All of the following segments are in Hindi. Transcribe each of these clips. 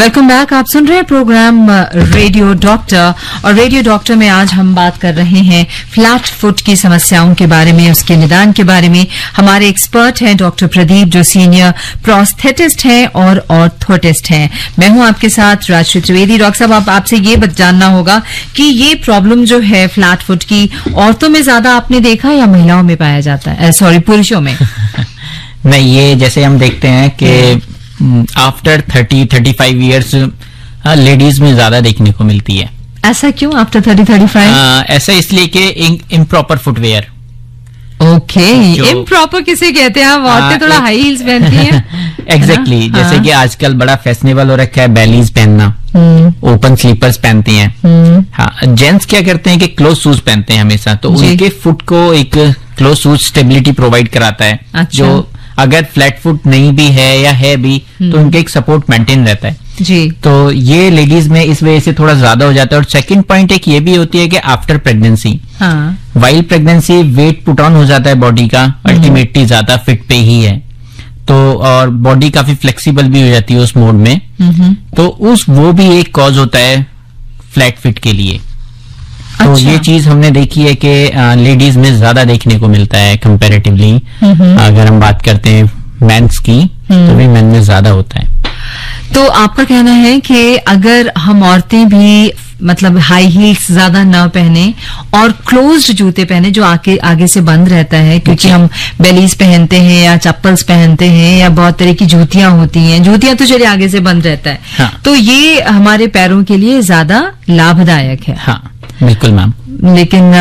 Welcome back. आप सुन रहे हैं प्रोग्राम रेडियो डॉक्टर, और रेडियो डॉक्टर में आज हम बात कर रहे हैं फ्लैट फुट की समस्याओं के बारे में, उसके निदान के बारे में। हमारे एक्सपर्ट हैं डॉक्टर प्रदीप, जो सीनियर प्रोस्थेटिस्ट हैं और ऑर्थोटिस्ट हैं। मैं हूं आपके साथ राजश्री त्रिवेदी। डॉक्टर साहब, आपसे ये जानना होगा कि ये प्रॉब्लम जो है फ्लैट फुट की, औरतों में ज्यादा आपने देखा या महिलाओं में पाया जाता है, पुरुषों में? नहीं, ये जैसे हम देखते हैं कि आफ्टर 30-35 ईयर्स लेडीज में ज्यादा देखने को मिलती है। ऐसा क्यों आफ्टर 30-35? ऐसा इसलिए कि इम्प्रॉपर फुटवेयर। ओके, इम्प्रॉपर किसे कहते हैं? औरतें थोड़ा हाई हील्स पहनती हैं। एग्जैक्टली, जैसे कि आजकल बड़ा फैशनेबल हो रखा है बैलीज पहनना, ओपन स्लीपर्स पहनते हैं। हाँ, जेंट्स क्या करते हैं कि क्लोज शूज पहनते हैं हमेशा, तो उनके फुट को एक क्लोज शूज स्टेबिलिटी प्रोवाइड कराता है। अच्छा। जो अगर फ्लैट फुट नहीं भी है या है भी तो उनके एक सपोर्ट मेंटेन रहता है जी। तो ये लेडीज में इस वजह से थोड़ा ज्यादा हो जाता है। और सेकंड पॉइंट एक ये भी होती है कि after pregnancy, while pregnancy weight put on हो जाता है बॉडी का, अल्टीमेटली ज्यादा फिट पे ही है तो, और बॉडी काफी फ्लेक्सिबल भी हो जाती है उस मोड में, तो वो भी एक कॉज होता है फ्लैट फिट के लिए। तो ये चीज हमने देखी है कि लेडीज में ज्यादा देखने को मिलता है कंपैरेटिवली। अगर हम बात करते हैं मेंस की, तो भी मेन में ज्यादा होता है। तो आपका कहना है कि अगर हम औरतें भी मतलब हाई हील्स ज्यादा न पहने और क्लोज्ड जूते पहने जो आगे से बंद रहता है, क्योंकि हम बेलीज पहनते हैं या चप्पल्स पहनते हैं या बहुत तरह की जूतियां होती हैं, जूतियां तो चलिए आगे से बंद रहता है। हाँ। तो ये हमारे पैरों के लिए ज्यादा लाभदायक है। हाँ, बिल्कुल मैम। लेकिन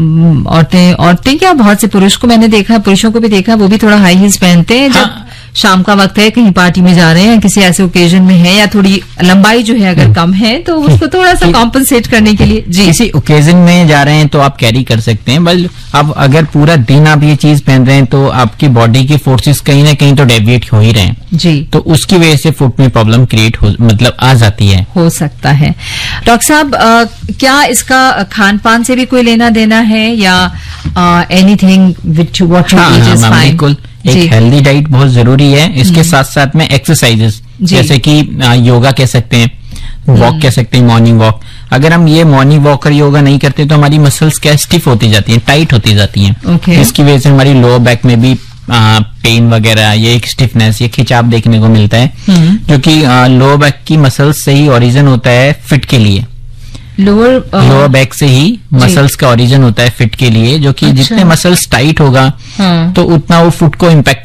औरतें क्या, बहुत से पुरुष को मैंने देखा, पुरुषों को भी देखा, वो भी थोड़ा हाई हील्स पहनते हैं। जब शाम का वक्त है, कहीं पार्टी में जा रहे हैं, किसी ऐसे ओकेजन में है, या थोड़ी लंबाई जो है अगर कम है तो उसको थोड़ा सा कॉम्पनसेट करने के लिए जी, किसी ओकेजन में जा रहे हैं तो आप कैरी कर सकते हैं। बल अब अगर पूरा दिन आप ये चीज पहन रहे हैं तो आपकी बॉडी के फोर्सेस कहीं ना कहीं तो डेविएट हो ही रहे हैं जी, तो उसकी वजह से फुट में प्रॉब्लम क्रिएट मतलब आ जाती है, हो सकता है। डॉक्टर साहब, क्या इसका खान पान से भी कोई लेना देना है या anything which what you eat is fine? बिल्कुल, एक हेल्दी डाइट बहुत जरूरी है। इसके साथ साथ में एक्सरसाइजेस, जैसे कि योगा कह सकते हैं, वॉक कह सकते हैं, मॉर्निंग वॉक। अगर हम ये मॉर्निंग वॉक और योगा नहीं करते तो हमारी मसल्स क्या स्टिफ होती जाती हैं, टाइट होती जाती हैं। इसकी वजह से हमारी लोअर बैक में भी पेन वगैरह, ये एक स्टिफनेस, ये खिंचाव देखने को मिलता है, जो कि लोअर बैक की मसल्स से ही ओरिजिन होता है फिट के लिए। लोअर बैक से ही मसल्स का ओरिजिन होता है फिट के लिए, जो कि जितने मसल्स टाइट होगा तो उतना वो फुट को इम्पैक्ट